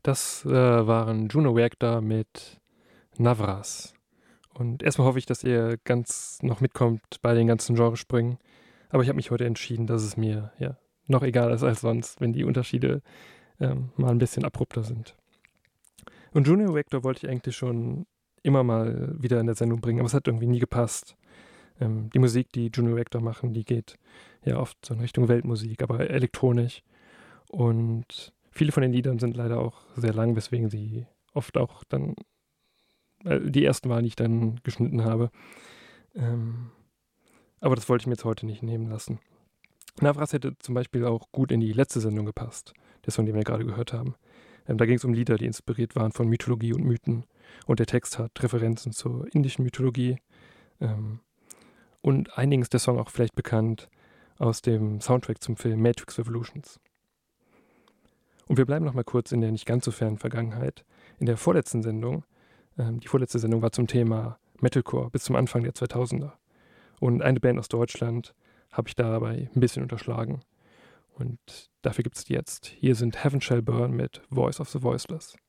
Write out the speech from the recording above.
Das waren Juno Reactor mit Navras. Und erstmal hoffe ich, dass ihr ganz noch mitkommt bei den ganzen Genresprüngen. Aber ich habe mich heute entschieden, dass es mir noch egaler ist als sonst, wenn die Unterschiede mal ein bisschen abrupter sind. Und Juno Reactor wollte ich eigentlich schon immer mal wieder in der Sendung bringen, aber es hat irgendwie nie gepasst. Die Musik, die Juno Reactor machen, die geht ja oft so in Richtung Weltmusik, aber elektronisch. Und viele von den Liedern sind leider auch sehr lang, weswegen sie oft auch dann die ersten waren, die ich dann geschnitten habe. Aber das wollte ich mir jetzt heute nicht nehmen lassen. Navras hätte zum Beispiel auch gut in die letzte Sendung gepasst, der Song, den wir gerade gehört haben. Da ging es um Lieder, die inspiriert waren von Mythologie und Mythen. Und der Text hat Referenzen zur indischen Mythologie. Und einigen ist der Song auch vielleicht bekannt aus dem Soundtrack zum Film Matrix Revolutions. Und wir bleiben noch mal kurz in der nicht ganz so fernen Vergangenheit. In der vorletzten Sendung, die vorletzte Sendung war zum Thema Metalcore bis zum Anfang der 2000er. Und eine Band aus Deutschland habe ich dabei ein bisschen unterschlagen. Und dafür gibt es die jetzt. Hier sind Heaven Shall Burn mit Voice of the Voiceless.